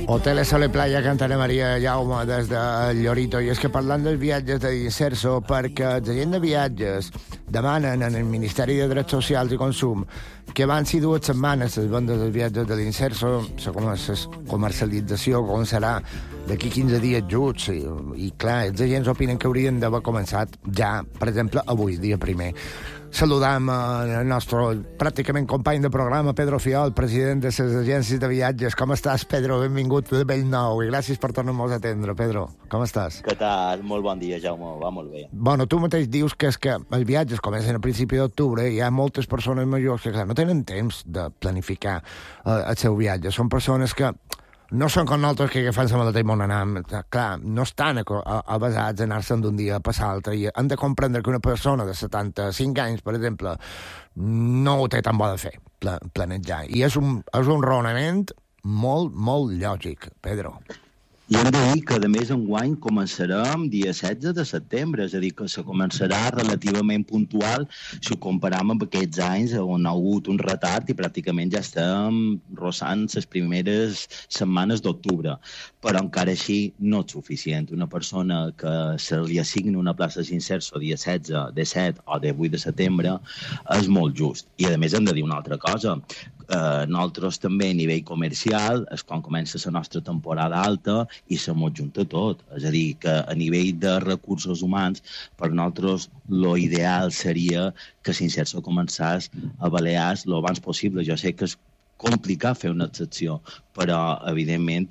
Hotel Sole Playa, Cantana Maria Jaume des de Llorito. I és que parlant dels viatges de l'Inserso, perquè els agents de viatges demanen en el Ministeri de Drets Socials i Consum que abans 2 setmanes les vendes dels viatges de l'Inserso, la comercialització començarà d'aquí 15 dies juts, i clar, els agents opinen que haurien d'haver començat ja, per exemple, avui, dia primer. Saludam el nostre pràcticament company de programa, Pedro Fiol, president de les agències de viatges. Com estàs, Pedro? Benvingut de Bellnou i gràcies per tornar-nos a atendre. Pedro, com estàs? Què tal? Molt bon dia, Jaume. Va molt bé. Bueno, tu mateix dius que és que els viatges comencen a principi d'octubre i hi ha moltes persones majors que, clar, no tenen temps de planificar el seu viatge. Són persones que no són com nosaltres que agafant la maleta i m'on anem. Clar, no estan avasats a anar-se'n d'un dia a passar l'altre i han de comprendre que una persona de 75 anys, per exemple, no ho té tan bo de fer, planejar. I és un raonament molt, molt lògic, Pedro. I hem de dir que, a més, enguany començarem dia 16 de setembre, és a dir, que se començarà relativament puntual si ho comparam amb aquests anys on ha hagut un retard i pràcticament ja estem rossant les primeres setmanes d'octubre. Però encara així no és suficient. Una persona que se li assigna una plaça d'Inserso dia 16, de 7 o de 8 de setembre és molt just. I, a més, hem de dir una altra cosa. Nosaltres també a nivell comercial és quan comença la nostra temporada alta i se mos junta tot. És a dir, que a nivell de recursos humans, per nosaltres l'ideal seria que s'Inserso començés a Balears l'abans possible. Jo sé que és complicat fer una excepció, però, evidentment,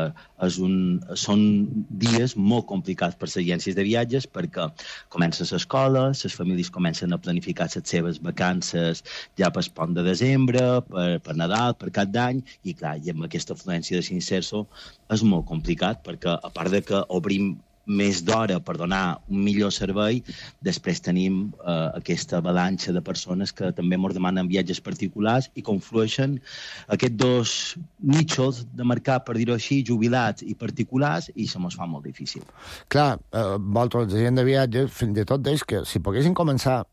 són dies molt complicats per les agències de viatges perquè comença l'escola, les famílies comencen a planificar les seves vacances ja per pont de desembre, per Nadal, per Cap d'Any, i clar, i amb aquesta afluència de s'Inserso és molt complicat perquè, a part de que obrim més d'hora per donar un millor servei, després tenim aquesta avalanxa de persones que també ens demanen viatges particulars i conflueixen aquests dos nichos de mercat, per dir-ho així, jubilats i particulars, i se mos fa molt difícil. Clar, vosaltres, la gent de viatges, fins i tot deis que si poguessin començar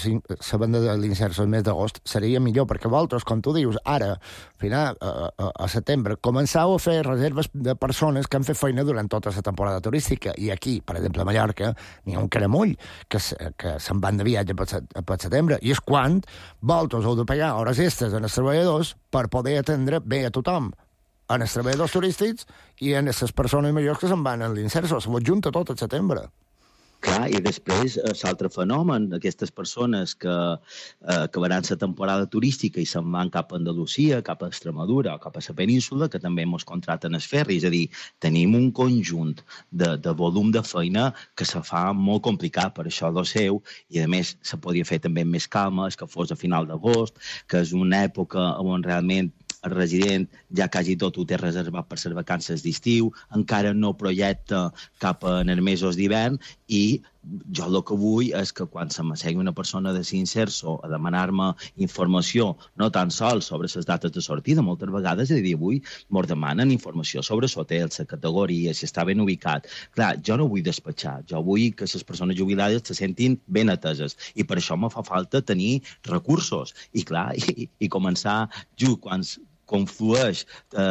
la venda de l'Inserso el mes d'agost seria millor, perquè vosaltres, com tu dius, ara, final a setembre, començau a fer reserves de persones que han fet feina durant tota la temporada turística, i aquí, per exemple, a Mallorca, n'hi ha un caramull que se'n van de viatge per setembre, i és quan vosaltres heu de pagar hores extres als treballadors per poder atendre bé a tothom, en els treballadors turístics i en les persones majors que se'n van a l'Inserso. Se ho junta tot al setembre. Clar, i després l'altre fenomen, aquestes persones que acabaran la temporada turística i se'n van cap a Andalusia, cap a Extremadura o cap a la península, que també ens contraten el ferri. És a dir, tenim un conjunt de volum de feina que se fa molt complicat per això lo seu, i a més se podria fer també amb més calma, que fos a final d'agost, que és una època on realment el resident ja quasi tot ho té reservat per les vacances d'estiu, encara no projecta cap en els mesos d'hivern, i jo el que vull és que quan se m'assegui una persona de s'Inserso a demanar-me informació, no tan sols sobre les dates de sortida, moltes vegades a dia d'avui ens demanen informació sobre l'hotel, la categoria, si està ben ubicat. Clar, jo no vull despatxar, jo vull que les persones jubilades se sentin ben ateses, i per això me fa falta tenir recursos. I clar, i començar just quan conflueix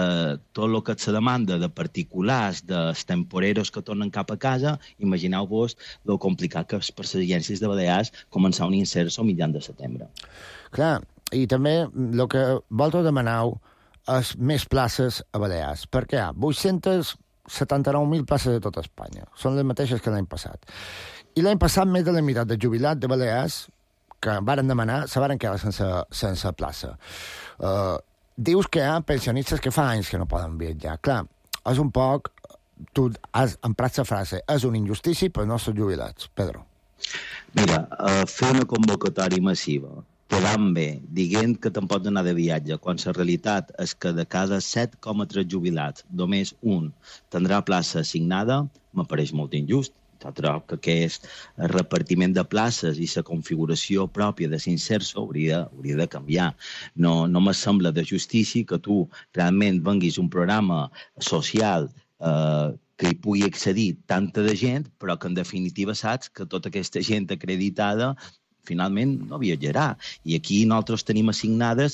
tot el que se demanda de particulars, dels temporeros que tornen cap a casa, imagineu-vos el complicat que és per les agències de Balears començar un Inserso a mitjan de setembre. Clar, i també el que vosaltres demaneu és més places a Balears, perquè hi ha 879.000 places de tota Espanya. Són les mateixes que l'any passat. I l'any passat més de la meitat de jubilats de Balears que varen demanar se varen quedar sense plaça. Dius que hi ha pensionistes que fa anys que no poden viatjar. Clar, és un poc... Tu has emprat la frase, és una injustícia per als nostres jubilats. Pedro. Mira, fer una convocatòria massiva, quedant bé, dient que te'n pots anar de viatge, quan la realitat és que de cada 7,3 jubilats, només un tindrà plaça assignada, m'apareix molt injust. Jo trobo que aquest repartiment de places i la configuració pròpia de s'Inserso hauria de canviar. No me sembla de justícia que tu realment venguis un programa social que hi pugui accedir tanta de gent, però que en definitiva saps que tota aquesta gent acreditada finalment no viatjarà. I aquí nosaltres tenim assignades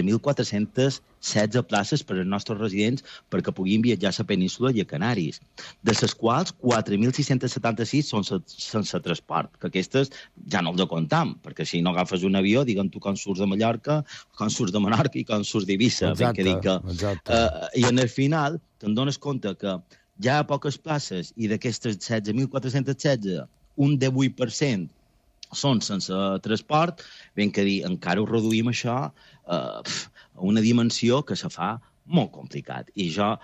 16.416 places per als nostres residents perquè puguin viatjar a la península i a Canaris, de les quals 4.676 són sense transport, que aquestes ja no els comptam, perquè si no agafes un avió, digue'm tu quan surts de Mallorca, quan surts de Menorca i quan surts d'Eivissa. Exacte. I en el final te'n dones compte que hi ha poques places i d'aquestes 16.416, un 18% són sense transport, ben que dir, encara ho reduïm això a una dimensió que se fa molt complicat. I jo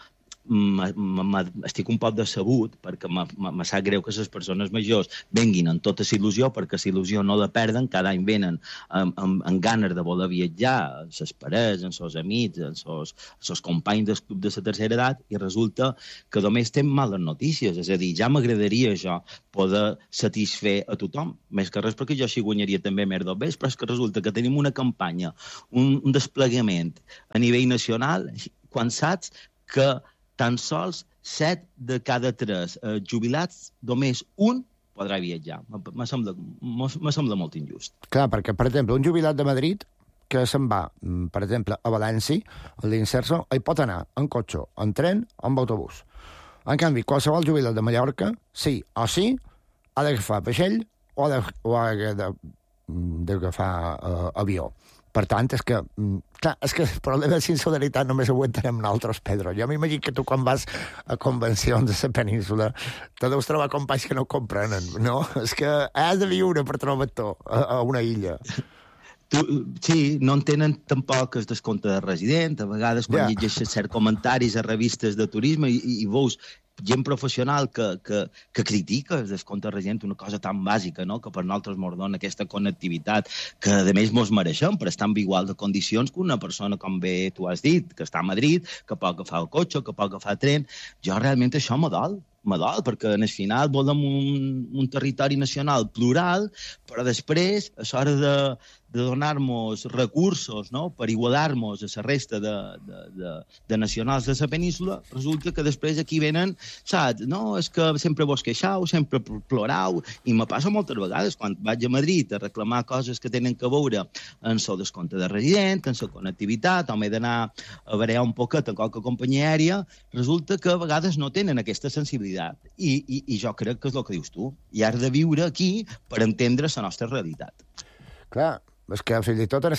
estic un poc decebut perquè me sap greu que les persones majors venguin amb tota la il·lusió, perquè la il·lusió no la perden, cada any venen amb ganes de voler viatjar, amb les parelles, amb els amics, amb els companys del club de la tercera edat, i resulta que només tenen males notícies. És a dir, ja m'agradaria jo poder satisfer a tothom, més que res perquè jo així guanyaria també més del vespre, però és que resulta que tenim una campanya, un desplegament a nivell nacional, quan saps que tan sols 7 de cada 3 jubilats, només un podrà viatjar. Me sembla molt injust. Clar, perquè, per exemple, un jubilat de Madrid que se'n va, per exemple, a València, a l'Inserso, hi pot anar en cotxe, en tren o en autobús. En canvi, qualsevol jubilat de Mallorca, sí o sí, ha d'agafar vaixell o ha d'agafar avió. Per tant, és que el problema de solidaritat només ho entenem nosaltres, Pedro. Jo m'imagino que tu, quan vas a convencions de la península, te deus trobar companys que no ho comprenen, no? És que has de viure per trobar-te a una illa. Sí, no entenen tampoc el descompte de resident. A vegades, quan llegeixes certs comentaris a revistes de turisme i veus gent professional que critica el descompte de resident, una cosa tan bàsica, no?, que per nosaltres ens dona aquesta connectivitat que, a més, ens mereixem per estar en igual de condicions que una persona, com bé tu has dit, que està a Madrid, que pot agafar el cotxe, que pot agafar el tren. Jo realment això me dol, perquè en el final volem un territori nacional plural, però després, a l'hora de donar-nos recursos, no?, per igualar-nos a la resta de nacionals de la península, resulta que després aquí venen, saps, no, és que sempre vos queixau, sempre plorau, i me passa moltes vegades quan vaig a Madrid a reclamar coses que tenen que veure en el descompte de resident, en la connectivitat, o m'he d'anar a veure un poquet a qualque companyia aèria, resulta que a vegades no tenen aquesta sensibilitat. I jo crec que és el que dius tu. I has de viure aquí per entendre la nostra realitat. Clar, és que fins i tot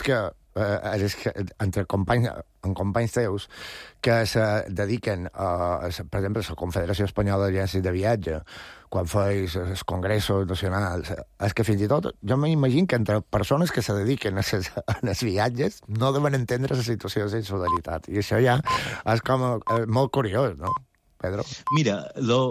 entre companys teus que se dediquen per exemple, a la Confederació Espanyola d'Agències de Viatge, quan feis els congressos nacionals, és que fins i tot jo m'imagino que entre persones que se dediquen als viatges no deuen entendre la situació de solidaritat. I això ja és com molt curiós, no, Pedro? Mira,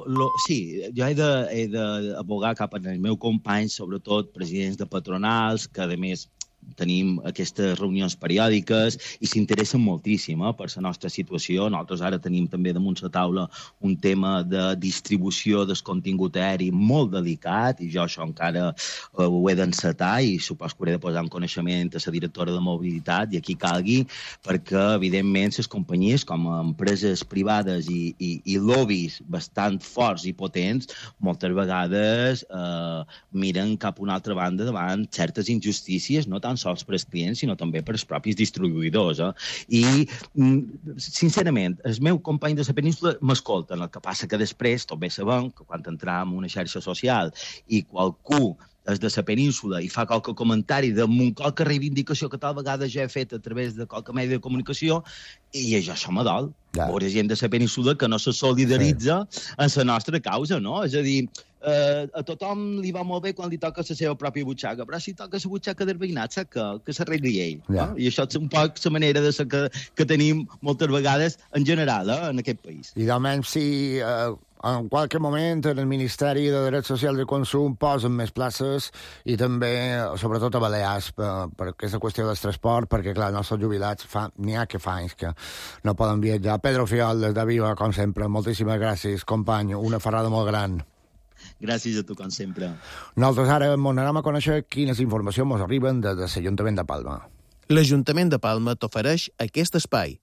sí, jo he d'abogar cap als meus companys, sobretot presidents de patronals, que a més tenim aquestes reunions periòdiques i s'interessen moltíssim per la nostra situació. Nosaltres ara tenim també damunt la taula un tema de distribució del contingut aeri molt delicat, i jo això encara ho he d'encetar i supos que hauré de posar en coneixement a la directora de mobilitat i aquí calgui, perquè evidentment les companyies com a empreses privades i lobbies bastant forts i potents moltes vegades miren cap a una altra banda davant certes injustícies, no tant sols per als clients, sinó també per als propis distribuïdors. I, sincerament, els meus companys de la península m'escolten. El que passa que després, tot bé sabem, que quan entrem en una xarxa social i qualcú és de la península i fa qualque comentari damunt qualque reivindicació que tal vegada ja he fet a través de qualque medi de comunicació, i això me dol. Veure gent de la península que no se solidaritza en la nostra causa, no? És a dir, a tothom li va molt bé quan li toca la seva pròpia butxaca, però si toca la butxaca del veïnat, saps que s'arregli ell. I això és un poc la manera de ser que tenim moltes vegades en general en aquest país. I almenys si en qualque moment en el Ministeri de Drets Socials i Consum posen més places i també, sobretot a Balears, per aquesta qüestió del transport, perquè, clar, els nostres jubilats n'hi ha que fa anys que no poden viatjar. Pedro Fiol, des de Viva, com sempre, moltíssimes gràcies, company, una ferrada molt gran. Gràcies a tu, com sempre. Nosaltres ara anem a conèixer quines informacions ens arriben des de l'Ajuntament de Palma. L'Ajuntament de Palma t'ofereix aquest espai.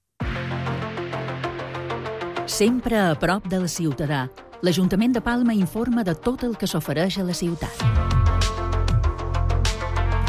Sempre a prop del ciutadà, l'Ajuntament de Palma informa de tot el que s'ofereix a la ciutat.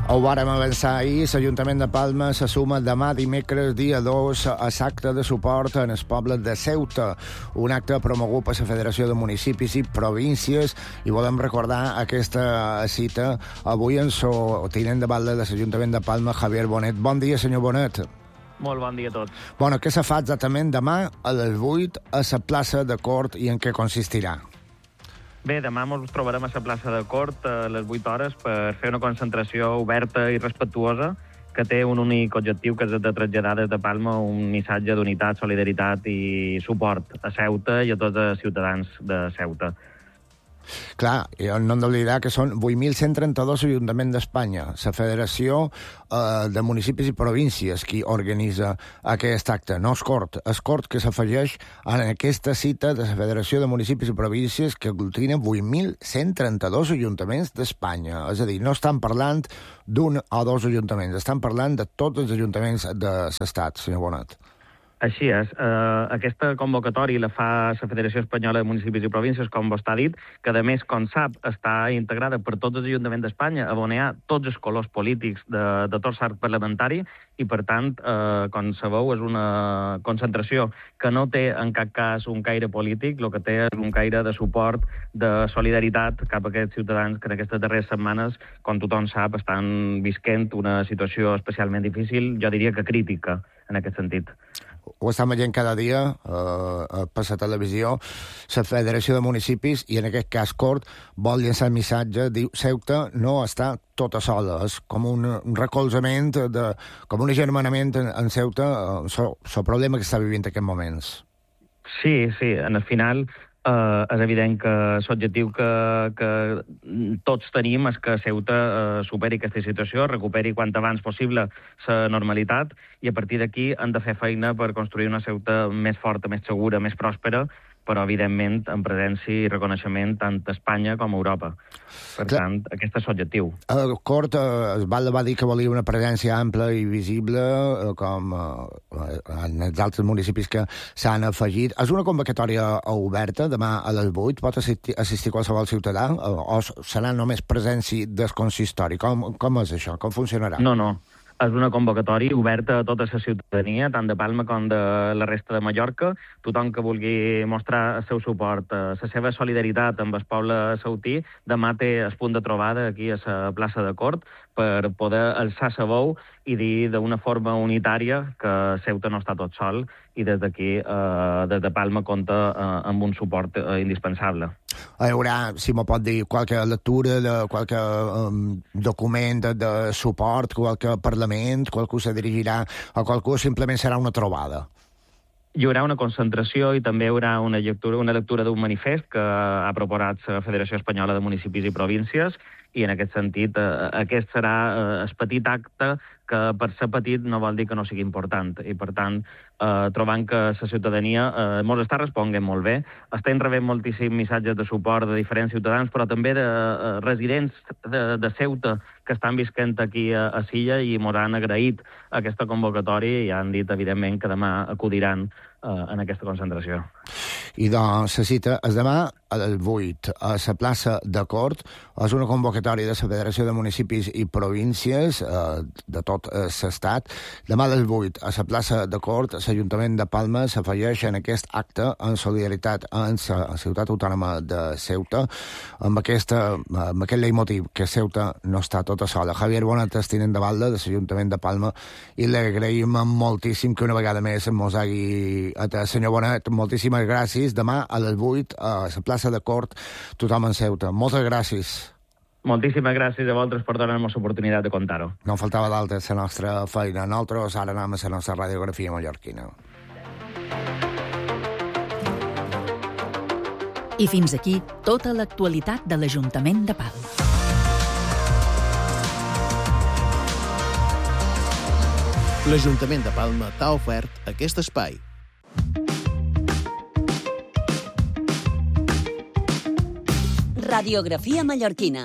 Ho vàrem avançar ahir. L'Ajuntament de Palma se suma demà dimecres, dia 2, a l'acte de suport en el poble de Ceuta, un acte promogut per la Federació de Municipis i Províncies, i volem recordar aquesta cita avui en el tinent de batlle de l'Ajuntament de Palma, Javier Bonet. Bon dia, senyor Bonet. Molt bon dia a tots. Bueno, què se fa exactament demà a les 8 a la plaça de Cort i en què consistirà? Bé, demà ens trobarem a la plaça de Cort a les 8 hores per fer una concentració oberta i respectuosa que té un únic objectiu, que és de traslladar des de Palma un missatge d'unitat, solidaritat i suport a Ceuta i a tots els ciutadans de Ceuta. Clar, no hem d'oblidar que són 8.132 ajuntaments d'Espanya, la Federació de Municipis i Províncies qui organitza aquest acte. No és Cort que s'afegeix en aquesta cita de la Federació de Municipis i Províncies que aglutina 8.132 ajuntaments d'Espanya. És a dir, no estan parlant d'un o dos ajuntaments, estan parlant de tots els ajuntaments de l'Estat, senyor Bonet. Així és. Aquesta convocatòria la fa la Federació Espanyola de Municipis i Províncies, com vostè ha dit, que a més, com sap, està integrada per tots els ajuntaments d'Espanya, on hi ha tots els colors polítics de tot l'arc parlamentari, i per tant, com sabeu, és una concentració que no té en cap cas un caire polític, el que té és un caire de suport, de solidaritat cap a aquests ciutadans que en aquestes darreres setmanes, com tothom sap, estan visquent una situació especialment difícil, jo diria que crítica, en aquest sentit. Ho estem veient cada dia per la televisió. La Federació de Municipis, i en aquest cas Cort, vol llançar el missatge, diu, Ceuta no està tota sola. És com un recolzament, com un agermanament en Ceuta, el problema que està vivint en aquests moments. Sí, en el final és evident que l'objectiu que tots tenim és que Ceuta superi aquesta situació, recuperi quant abans possible la normalitat, i a partir d'aquí han de fer feina per construir una Ceuta més forta, més segura, més pròspera, però, evidentment, en presència i reconeixement tant a Espanya com a Europa. Per tant, aquest és l'objectiu. Cort va dir que volia una presència ampla i visible, com en els altres municipis que s'han afegit. És una convocatòria oberta, demà a les 8? Pot assistir qualsevol ciutadà? O serà només presència del consistori? Com és això? Com funcionarà? No. És una convocatòria oberta a tota la ciutadania, tant de Palma com de la resta de Mallorca. Tothom que vulgui mostrar el seu suport, la seva solidaritat amb el poble ceutí, demà té el punt de trobada aquí a la plaça de Cort per poder alçar la veu i dir d'una forma unitària que Ceuta no està tot sol i des d'aquí, des de Palma, compta amb un suport indispensable. Hi haurà, si m'ho pot dir, qualque lectura de qualque document de suport, qualque parlament, qualcú se dirigirà o qualcú simplement serà una trobada? Hi haurà una concentració i també hi haurà una lectura d'un manifest que ha proposat la Federació Espanyola de Municipis i Províncies, i en aquest sentit aquest serà el petit acte que per ser petit no vol dir que no sigui important, i per tant trobant que la ciutadania ens està responent molt bé, estem rebent moltíssims missatges de suport de diferents ciutadans, però també de residents de Ceuta que estan visquent aquí a Silla i ens han agraït aquesta convocatòria i han dit, evidentment, que demà acudiran en aquesta concentració. I doncs la cita és demà a les 8 a la plaça de Cort. És una convocatòria de la Federació de Municipis i Províncies de tot l'estat. Demà a les 8 a la plaça de Cort, l'Ajuntament de Palma s'afegeix en aquest acte en solidaritat amb la ciutat autònoma de Ceuta, amb aquest leitmotiv, que Ceuta no està tota sola. Javier Bonet, tinent de batlle de l'Ajuntament de Palma, i l'agraïm moltíssim que una vegada més mos hagi atès. Senyor Bonet, moltíssimes gràcies. Demà a les 8 a la plaça de Cort, tothom en Ceuta. Moltes gràcies. Moltíssimes gràcies a vosaltres per donar-nos l'oportunitat de contar-ho. No en faltava d'altres la nostra feina. Nosaltres ara anem a la nostra radiografia mallorquina. I fins aquí tota l'actualitat de l'Ajuntament de Palma. L'Ajuntament de Palma t'ha ofert aquest espai. Radiografia mallorquina.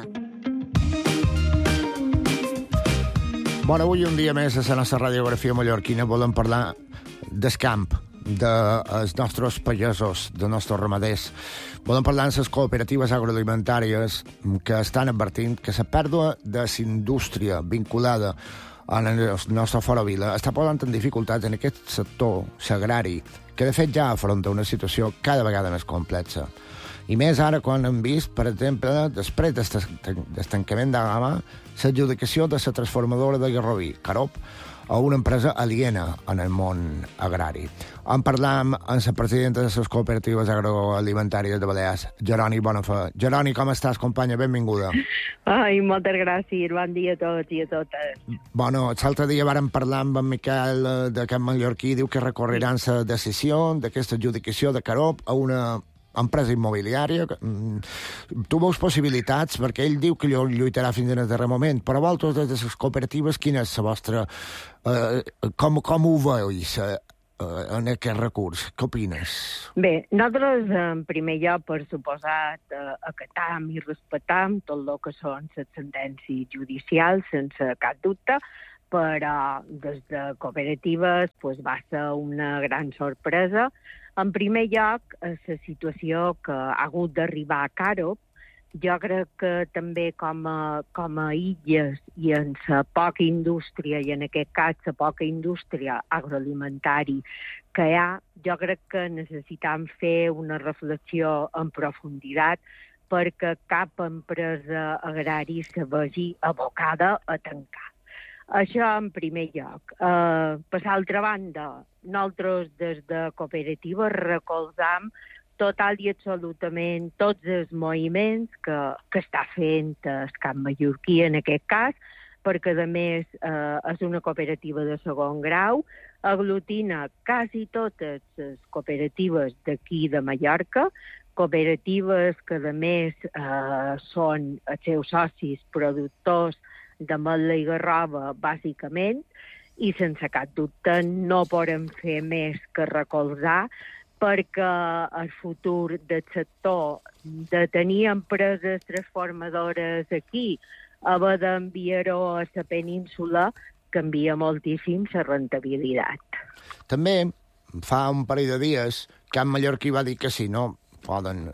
Bueno, avui un dia més a la nostra radiografia mallorquina volem parlar del camp, dels nostres pagesos, dels nostres ramaders. Volem parlar amb les cooperatives agroalimentàries que estan advertint que la pèrdua de la indústria vinculada a la nostra fora vila està posant en dificultats en aquest sector agrari, que de fet ja afronta una situació cada vegada més complexa. I més ara quan hem vist, per exemple, després del tancament de Gama, l'adjudicació de la transformadora de Garroví, Carop, a una empresa aliena en el món agrari. En parlam amb la presidenta de les cooperatives agroalimentàries de Balears, Jeroni Bonafé. Jeroni, com estàs, companya? Benvinguda. Ai, moltes gràcies. Bon dia a tots i a totes. Bueno, l'altre dia vàrem parlar amb en Miquel d'aquest mallorquí, diu que recorreran la decisió d'aquesta adjudicació de Carop a una empresa immobiliària. Tu veus possibilitats, perquè ell diu que lluitarà fins al darrer moment, però vosaltres, des de les cooperatives, quina és la vostra... com ho veus en aquest recurs? Què opines? Bé, nosaltres, en primer lloc, per suposat, acatam i respectam tot el que són les sentències judicials, sense cap dubte, però des de cooperatives va ser una gran sorpresa. En primer lloc, la situació que ha hagut d'arribar a Carop, jo crec que també com a illes i en la poca indústria, i en aquest cas la poca indústria agroalimentària que hi ha, jo crec que necessitam fer una reflexió en profunditat perquè cap empresa agrària se vegi abocada a tancar. Això en primer lloc. Per l'altra banda, nosaltres des de cooperativa recolzam total i absolutament tots els moviments que està fent el Camp Mallorquí en aquest cas, perquè a més és una cooperativa de segon grau, aglutina quasi totes les cooperatives d'aquí de Mallorca, cooperatives que a més són els seus socis productors d'ametla i garrova, bàsicament, i sense cap dubte no podem fer més que recolzar perquè el futur del sector de tenir empreses transformadores aquí, haver d'enviar-ho a la península, canvia moltíssim la rendibilitat. També, fa un parell de dies, Camp Mallorquí va dir que si no poden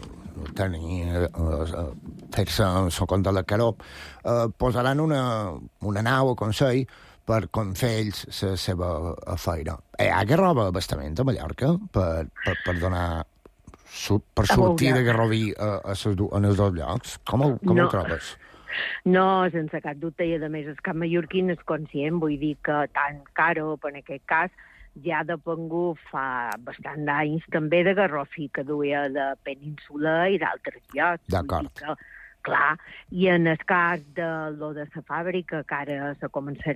fer-se el compte de la Carop, posaran una nau a Consell per fer ells la seva feina. Hi ha garrova abastament a Mallorca per donar per sortir de Garroví en els dos llocs? Com ho trobes? No, sense cap dubte, i a més el Camp Mallorquí és conscient, vull dir que tant Carop, en aquest cas, ja ha depengut fa bastant d'anys també de Garrofi, que duia de Península i d'altres llocs. D'acord. Clar, i en el cas de lo de la fàbrica, que ara se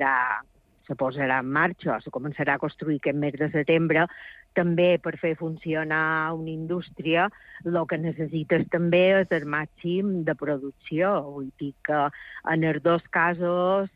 posarà en marxa, o se començarà a construir aquest mes de setembre, també per fer funcionar una indústria, el que necessites també és el màxim de producció. Vull dir que en els dos casos...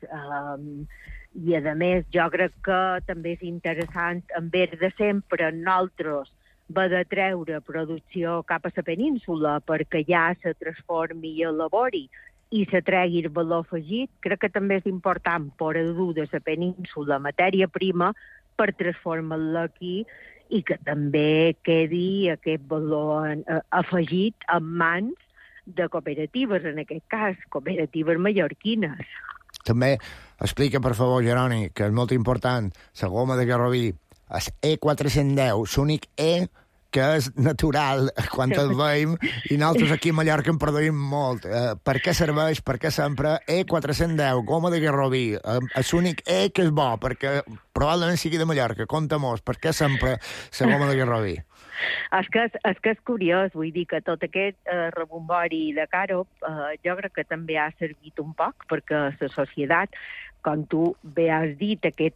I, a més, jo crec que també és interessant, en vez de sempre nosaltres va de treure producció cap a la península perquè ja se transformi i elabori i se tregui el valor afegit. Crec que també és important poder dur de la península matèria prima per transformar-la aquí i que també quedi aquest valor afegit en mans de cooperatives, en aquest cas, cooperatives mallorquines. També explica, per favor, Jeroni, que és molt important, la goma de Garroví, és E410, l'únic E que és natural quan el veiem, i nosaltres aquí a Mallorca en produïm molt. Per què serveix, per què sempre E410, goma de Garroví, és l'únic E que és bo, perquè probablement sigui de Mallorca, compta-mos, per què sempre la goma de Garroví? És que és curiós, vull dir que tot aquest rebombori de Carop jo crec que també ha servit un poc perquè la societat, com tu bé has dit, aquest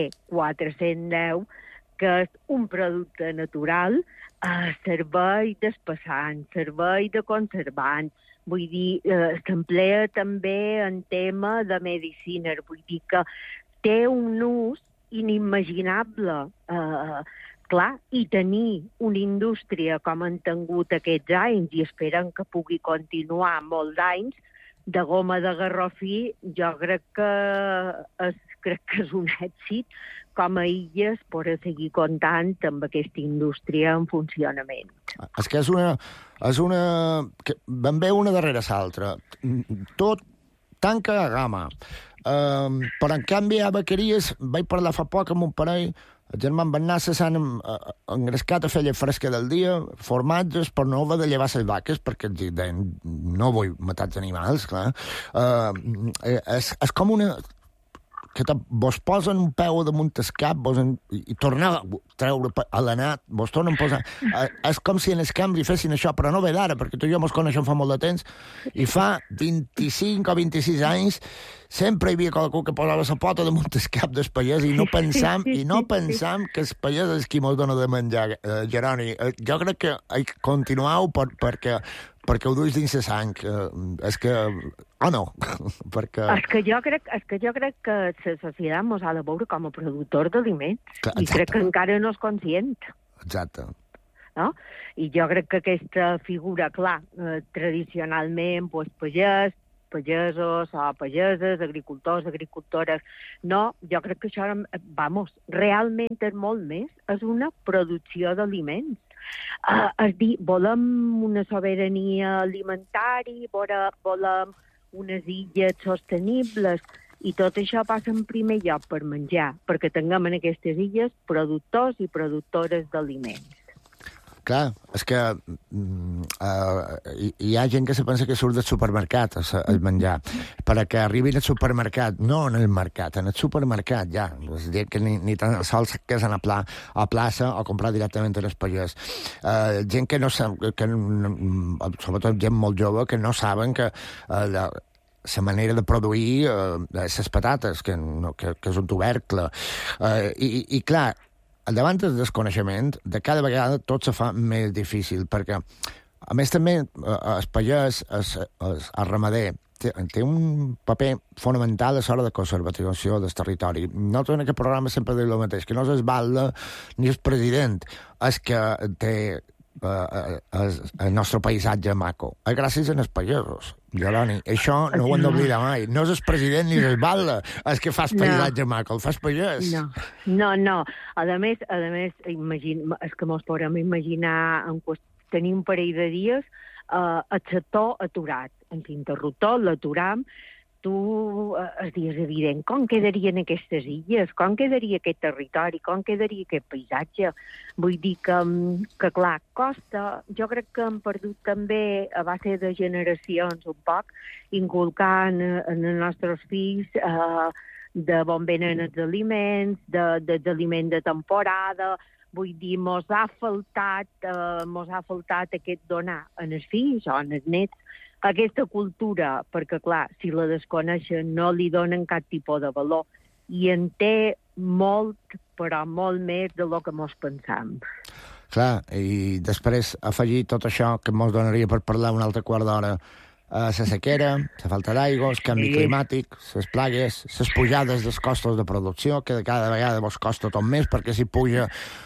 E410, que és un producte natural, servei d'espassant, servei de conservant, vull dir, s'emplea també en tema de medicina, vull dir que té un ús inimaginable. Clar, i tenir una indústria com han tingut aquests anys i esperen que pugui continuar molts anys de goma de garrofí, jo crec que és un èxit com a illes per a seguir comptant amb aquesta indústria en funcionament. És que és una que ben bé una darrere l'altra. Tot tanca a gamma. Però en canvi a Vaqueries vaig parlar fa poc amb un parell. El germà Bernassa s'han engrescat a fer llet fresca del dia, formatges, per no haver de llevar les vaques, perquè deien, no vull matar els animals, clar. És com una... que vos posen un peu damunt el cap i tornar a treure a l'anat, vos tornen a posar... És com si en el canvi fessin això, però no ve d'ara, perquè tu i jo mos coneixem fa molt de temps, i fa 25 o 26 anys sempre hi havia qualcú que posava la pota damunt el cap del pagès i no pensam que el pagès és qui mos dona de menjar, Jeroni. Jo crec que continueu perquè ho duis dins la sang. És que... no? Perquè... És que jo crec que la societat mos ha de veure com a productor d'aliments. I crec que encara no és conscient. Exacte. No? I jo crec que aquesta figura, clar, tradicionalment, pagesos o pageses, agricultors, agricultores... No, jo crec que això, realment és molt més. És una producció d'aliments. És dir, volem una sobirania alimentària, volem unes illes sostenibles, i tot això passa en primer lloc per menjar, perquè tinguem en aquestes illes productors i productores d'aliments. Clar, és que hi ha gent que se pensa que surt del supermercat el menjar, perquè arribin al supermercat, no en el mercat, en el supermercat ja, és a dir, que ni tan sols que és anar a plaça o comprar directament a les pagès. Gent que no sap, sobretot gent molt jove, que no saben que la manera de produir les patates, que és un tubercle. I clar, davant del desconeixement, de cada vegada tot se fa més difícil, perquè, a més, també, el pagès, el ramader, té un paper fonamental a l'hora de conservació del territori. Nosaltres en aquest programa sempre diu el mateix, que no és el Batlle ni el president, és que té el nostre paisatge maco. Gràcies als pagesos, Jeroni. Això no ho hem d'oblidar mai. No és el president ni el Batlle el que fa el paisatge maco, el fa el pagès. No. A més, és que mos podem imaginar tenir un parell de dies el sector aturat. En l'interruptor l'aturam. És evident, com quedarien aquestes illes, com quedaria aquest territori, com quedaria aquest paisatge. Vull dir que clar, costa. Jo crec que hem perdut també, a base de generacions, un poc, inculcant en els nostres fills de on venen els aliments, dels aliments de temporada. Vull dir, mos ha faltat aquest donar en els fills o en els nets aquesta cultura, perquè, clar, si la desconeixen no li donen cap tipus de valor. I en té molt, però molt més de lo que mos pensam. Clar, i després afegir tot això que mos donaria per parlar un altre quart d'hora. La sequera, la falta d'aigua, el canvi climàtic, les plagues, les pujades dels costos de producció, que cada vegada vos costa tot més, perquè si puja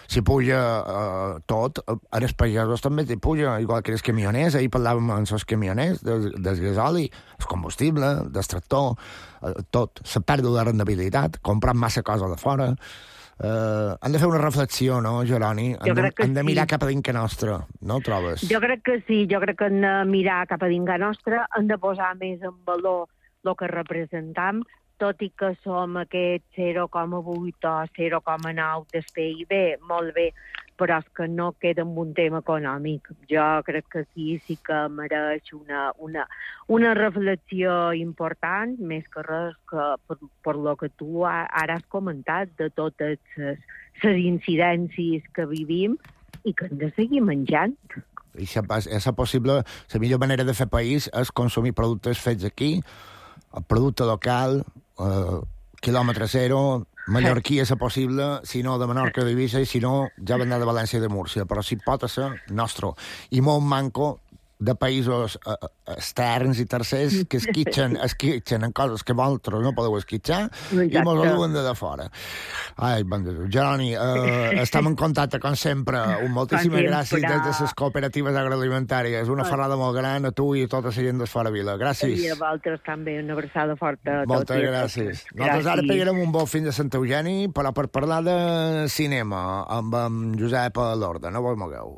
tot, a les pagesos també s'hi puja, igual que els camioners. Ahir parlàvem amb els camioners, del gasoli, el combustible, del tractor, tot. La pèrdua de rendibilitat, comprant massa cosa de fora. Han de fer una reflexió, no, Jeroni? Han de mirar cap a dintre nostra, no ho trobes? Jo crec que sí, jo crec que han de mirar cap a dintre nostra, han de posar més en valor el que representam, tot i que som aquest 0,8 o 0,9 del PIB, molt bé, però és que no queda en un tema econòmic. Jo crec que aquí sí que mereix una reflexió important, més que res que per lo que tu ara has comentat, de totes les incidències que vivim i que hem de seguir menjant. I és possible, la millor manera de fer país és consumir productes fets aquí, producte local, quilòmetre zero, mallorquí és possible, si no de Menorca o d'Eivissa, i si no ja vendrà de València i de Múrcia, però si pot ser nostre. I molt manco de països externs i tercers que esquitxen en coses que vosaltres no podeu esquitxar i mos ho duen de fora. Ai, bon Déu. Jeroni, estem en contacte, com sempre. Moltíssimes gràcies des de les cooperatives agroalimentàries. Una ferrada molt gran a tu i a tota la gent de Fora Vila. Gràcies. I a vosaltres també una abraçada forta a tots. Moltes gràcies. Nosaltres ara pegarem un vol fins a Sant Eugeni, però per parlar de cinema amb en Josep Lorda. No vos mogueu.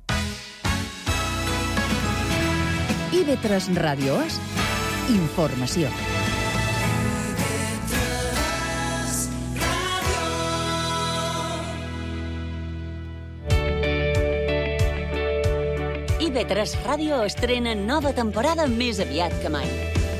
IB3 Ràdio és informació. IB3 Ràdio estrena nova temporada més aviat que mai.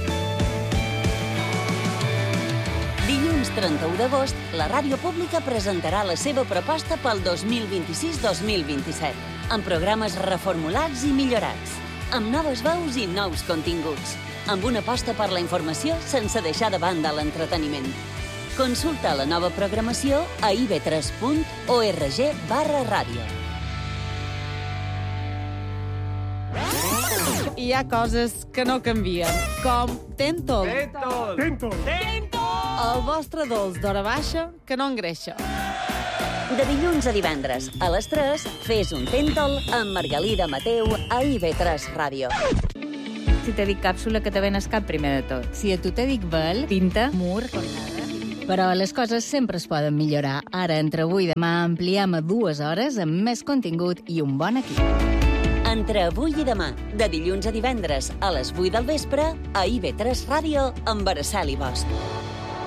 Dilluns 31 d'agost, la ràdio pública presentarà la seva proposta pel 2026-2027, amb programes reformulats i millorats, amb noves veus i nous continguts, amb una aposta per la informació sense deixar de banda l'entreteniment. Consulta la nova programació a ib3.org/ràdio. Hi ha coses que no canvien, com Tentol. Tentol! El vostre dolç d'hora baixa que no engreixa. De dilluns a divendres, a les 3, fes un Tentol amb Margalida Mateu a IB3 Ràdio. Si te dic càpsula, que te ven el cap primer de tot. Si a tu te dic vel, pinta, mur, cornada. Però les coses sempre es poden millorar. Ara, entre avui i demà, ampliem a 2 hores amb més contingut i un bon equip. Entre avui i demà, de dilluns a divendres, a les 8 del vespre, a IB3 Ràdio amb Araceli Bosch.